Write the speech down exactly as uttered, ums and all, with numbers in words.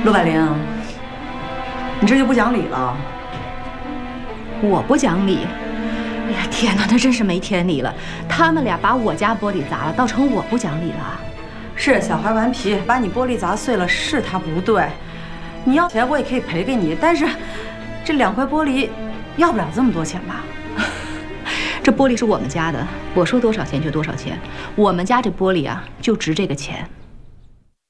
陆百灵，你这就不讲理了。 我不讲理？哎呀，天哪，那真是没天理了！他们俩把我家玻璃砸了，倒成我不讲理了。 是小孩顽皮，把你玻璃砸碎了，是他不对。你要钱我也可以赔给你，但是这两块玻璃要不了这么多钱吧？ 这玻璃是我们家的，我说多少钱就多少钱。我们家这玻璃啊，就值这个钱。